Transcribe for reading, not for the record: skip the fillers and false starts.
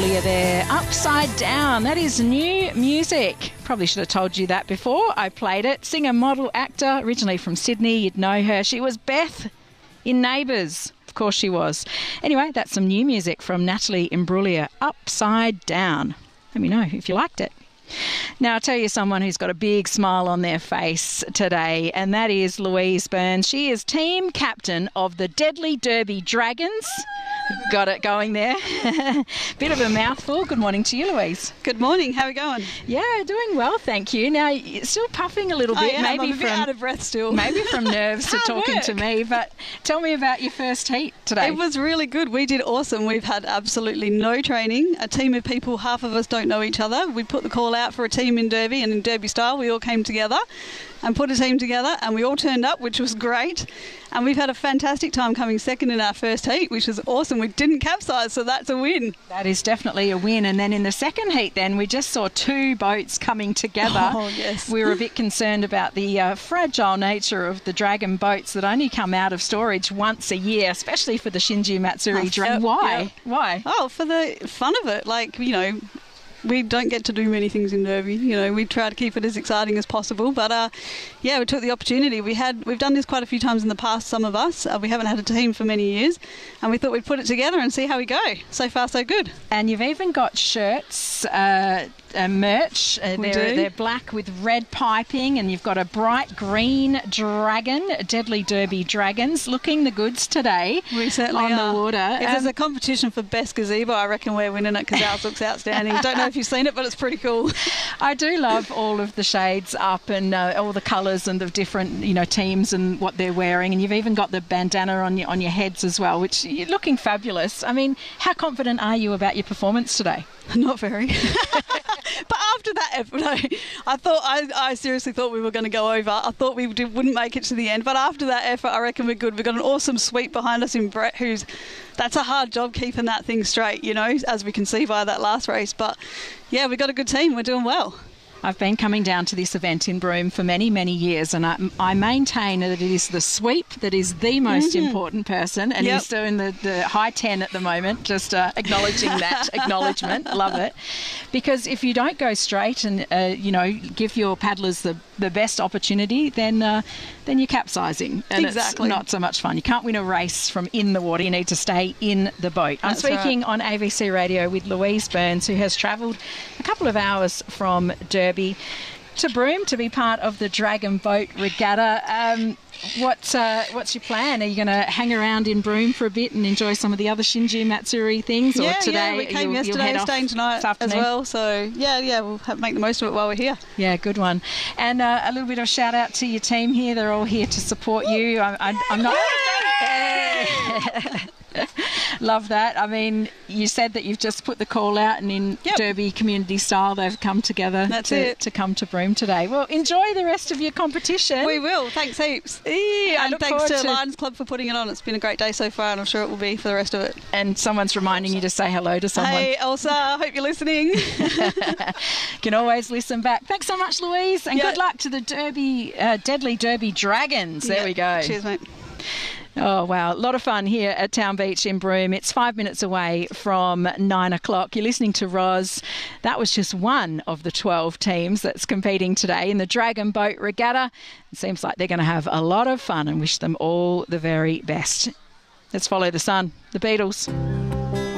Imbruglia there. Upside Down. That is new music. Probably should have told you that before I played it. Singer, model, actor, originally from Sydney. You'd know her. She was Beth in Neighbours. Of course she was. Anyway, that's some new music from Natalie Imbruglia. Upside Down. Let me know if you liked it. Now, I'll tell you someone who's got a big smile on their face today, and that is Louise Burns. She is team captain of the Deadly Derby Dragons. Got it going there. Bit of a mouthful. Good morning to you, Louise. Good morning. How are we going? Yeah, doing well, thank you. Now, you're still puffing a little bit. I'm a bit out of breath still. Maybe from nerves to talking to me, but tell me about your first heat today. It was really good. We did awesome. We've had absolutely no training. A team of people, half of us don't know each other. We put the call out for a team in Derby, and in Derby style, we all came together and put a team together, and we all turned up, which was great. And we've had a fantastic time coming second in our first heat, which is awesome. We didn't capsize, so that's a win. That is definitely a win. And then in the second heat then, we just saw two boats coming together. Oh, yes. We were a bit concerned about the fragile nature of the Dragon boats that only come out of storage once a year, especially for the Shinju Matsuri Dragon. Why? Yep. Why? Oh, for the fun of it. Like, you know, we don't get to do many things in Derby. You know, we try to keep it as exciting as possible. But, yeah, we took the opportunity. We've done this quite a few times in the past, some of us. We haven't had a team for many years. And we thought we'd put it together and see how we go. So far, so good. And you've even got shirts, merch. They're black with red piping, and you've got a bright green dragon, Deadly Derby Dragons, looking the goods today. We certainly on are. The water. If there's a competition for best gazebo, I reckon we're winning it because ours looks outstanding. Don't know if you've seen it, but it's pretty cool. I do love all of the shades up and all the colours and the different, teams and what they're wearing. And you've even got the bandana on your heads as well, which you're looking fabulous. I mean, how confident are you about your performance today? Not very. But after that effort, I seriously thought we were going to go over. I thought we wouldn't make it to the end. But after that effort, I reckon we're good. We've got an awesome sweep behind us in Brett, that's a hard job keeping that thing straight, as we can see via that last race. But, yeah, we've got a good team. We're doing well. I've been coming down to this event in Broome for many, many years, and I maintain that it is the sweep that is the most important person, and he's doing the high 10 at the moment, just acknowledging that acknowledgement. Love it. Because if you don't go straight and, give your paddlers the best opportunity, then you're capsizing, and exactly. It's not so much fun. You can't win a race from in the water. You need to stay in the boat. I'm speaking on AVC Radio with Louise Burns, who has travelled a couple of hours from Derby to Broome to be part of the Dragon Boat Regatta. What's your plan? Are you going to hang around in Broome for a bit and enjoy some of the other Shinju Matsuri things? Yeah, or today we came yesterday, staying tonight as well. So, we'll make the most of it while we're here. Yeah, good one. And a little bit of shout out to your team here. They're all here to support you. I'm not... Love that. I mean, you said that you've just put the call out, and in Derby community style, they've come together to come to Broome today. Well, enjoy the rest of your competition. We will. Thanks heaps. Yeah, and thanks to Lions Club for putting it on. It's been a great day so far, and I'm sure it will be for the rest of it. And someone's reminding you to say hello to someone. Hey, Elsa, hope you're listening. Can always listen back. Thanks so much, Louise, and good luck to the Deadly Derby Dragons. There we go. Cheers, mate. Oh, wow. A lot of fun here at Town Beach in Broome. It's 5 minutes away from 9 o'clock. You're listening to Roz. That was just one of the 12 teams that's competing today in the Dragon Boat Regatta. It seems like they're going to have a lot of fun, and wish them all the very best. Let's follow the sun. The Beatles.